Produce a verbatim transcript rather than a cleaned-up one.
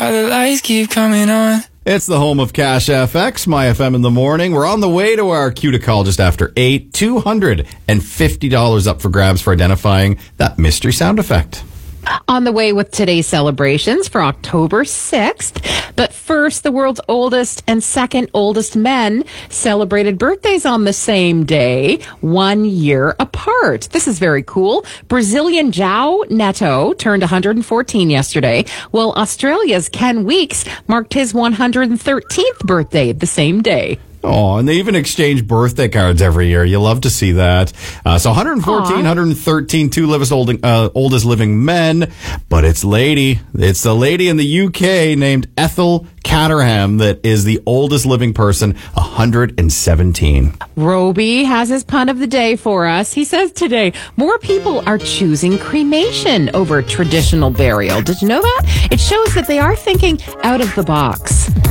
Why the lights keep coming on. It's the home of Cash F X, My F M in the morning. We're on the way to our cue to call just after eight. two hundred fifty dollars up for grabs for identifying that mystery sound effect. On the way with today's celebrations for October sixth. But first, the world's oldest and second oldest men celebrated birthdays on the same day, one year apart. This is very cool. Brazilian João Neto turned one hundred fourteen yesterday, while Australia's Ken Weeks marked his one hundred thirteenth birthday the same day. Oh, and they even exchange birthday cards every year. You love to see that. Uh, so one hundred fourteen, Aww. one hundred thirteen, two livest old, uh, oldest living men. But it's lady. It's the lady in the U K named Ethel Caterham that is the oldest living person, one hundred seventeen. Roby has his pun of the day for us. He says today, more people are choosing cremation over traditional burial. Did you know that? It shows that they are thinking out of the box.